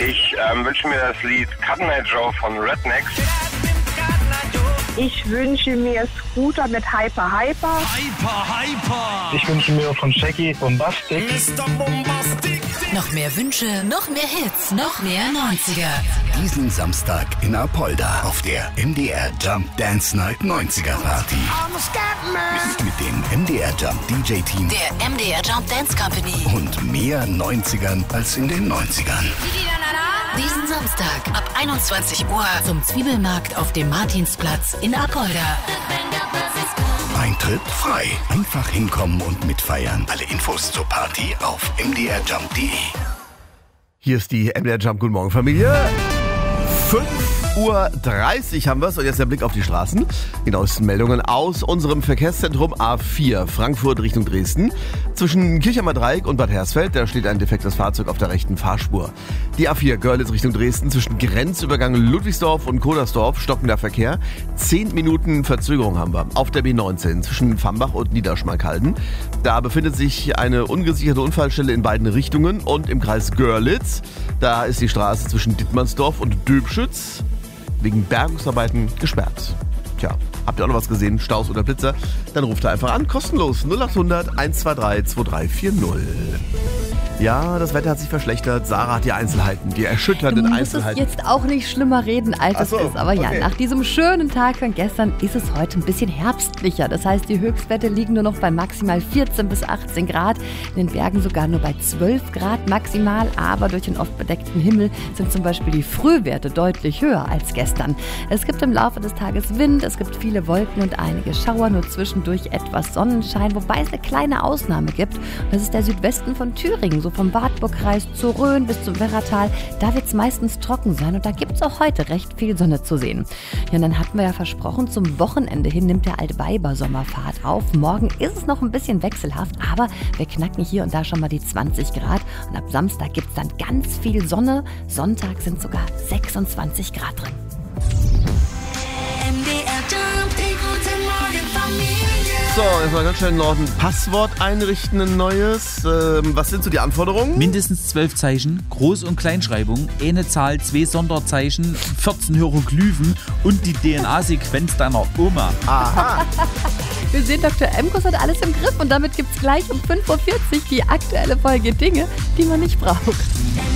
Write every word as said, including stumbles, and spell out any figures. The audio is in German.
Ich ähm, wünsche mir das Lied Cut Night Joe von Rednecks. Ich wünsche mir Scooter mit Hyper Hyper. Hyper, Hyper. Ich wünsche mir von Shaggy Bombastic. Mister Bombastic. Noch mehr Wünsche, noch mehr Hits, noch mehr neunziger. Diesen Samstag in Apolda auf der M D R Jump Dance Night neunziger Party. Mit dem M D R Jump D J-Team. Der M D R Jump Dance Company. Und mehr neunzigern als in den neunzigern. Diesen Samstag ab einundzwanzig Uhr zum Zwiebelmarkt auf dem Martinsplatz in Apolda. Eintritt frei. Einfach hinkommen und mitfeiern. Alle Infos zur Party auf m d r jump punkt d e. Hier ist die M D R Jump. Guten Morgen, Familie. fünf Uhr dreißig haben wir es und jetzt der Blick auf die Straßen. Die neuesten Meldungen aus unserem Verkehrszentrum A vier, Frankfurt Richtung Dresden. Zwischen Kirchheimer Dreieck und Bad Hersfeld, da steht ein defektes Fahrzeug auf der rechten Fahrspur. Die A vier Görlitz Richtung Dresden, zwischen Grenzübergang Ludwigsdorf und Kodersdorf, stockender Verkehr. Zehn Minuten Verzögerung haben wir. Auf der B neunzehn zwischen Fambach und Niederschmalkalden. Da befindet sich eine ungesicherte Unfallstelle in beiden Richtungen und im Kreis Görlitz. Da ist die Straße zwischen Dittmannsdorf und Döbschütz wegen Bergungsarbeiten gesperrt. Tja, habt ihr auch noch was gesehen? Staus oder Blitzer? Dann ruft er einfach an, kostenlos null acht hundert eins zwei drei zwei drei vier null. Ja, das Wetter hat sich verschlechtert. Sarah hat die Einzelheiten, die erschütternden Du musst Einzelheiten. es jetzt auch nicht schlimmer reden, als Ach es so, ist. Aber ja, okay. nach diesem schönen Tag von gestern ist es heute ein bisschen herbstlicher. Das heißt, die Höchstwerte liegen nur noch bei maximal vierzehn bis achtzehn Grad. In den Bergen sogar nur bei zwölf Grad maximal. Aber durch den oft bedeckten Himmel sind zum Beispiel die Frühwerte deutlich höher als gestern. Es gibt im Laufe des Tages Wind, es gibt viele Wolken und einige Schauer. Nur zwischendurch etwas Sonnenschein, wobei es eine kleine Ausnahme gibt. Und das ist der Südwesten von Thüringen, so vom Wartburgkreis zur Rhön bis zum Werratal. Da wird es meistens trocken sein und da gibt es auch heute recht viel Sonne zu sehen. Ja, und dann hatten wir ja versprochen, zum Wochenende hin nimmt der Altweiber-Sommerfahrt auf. Morgen ist es noch ein bisschen wechselhaft, aber wir knacken hier und da schon mal die zwanzig Grad. Und ab Samstag gibt es dann ganz viel Sonne. Sonntag sind sogar sechsundzwanzig Grad drin. M D R Jump, die gute Morgen Familie. So, jetzt mal ganz schnell noch ein Passwort einrichten, ein neues. Ähm, was sind so die Anforderungen? Mindestens zwölf Zeichen, Groß- und Kleinschreibung, eine Zahl, zwei Sonderzeichen, vierzehn Hieroglyphen und die D N A-Sequenz deiner Oma. Aha. Wir sehen, Doktor Emkus hat alles im Griff und damit gibt es gleich um fünf Uhr vierzig die aktuelle Folge Dinge, die man nicht braucht.